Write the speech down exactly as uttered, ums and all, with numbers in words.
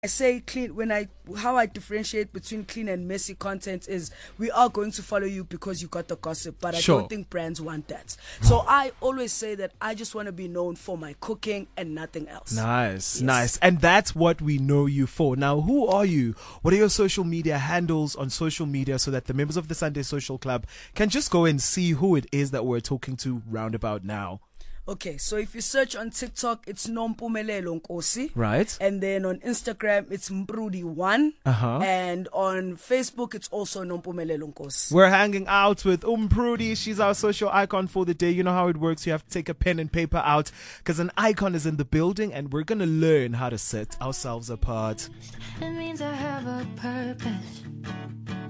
I say clean when I how I differentiate between clean and messy content is we are going to follow you because you got the gossip, but I Sure. don't think brands want that. So I always say that I just want to be known for my cooking and nothing else. Nice, Yes. nice. And that's what we know you for. Now, who are you? What are your social media handles on social media so that the members of the Sunday Social Club can just go and see who it is that we're talking to roundabout now? Okay, so if you search on TikTok, it's Nompumelelo Nkosi. Right? And then on Instagram, it's Mprudi one. Uh-huh. And on Facebook, it's also Nompumelelo Nkosi. We're hanging out with Um Prudy. She's our social icon for the day. You know how it works. You have to take a pen and paper out because an icon is in the building and we're going to learn how to set ourselves apart. It means I have a purpose.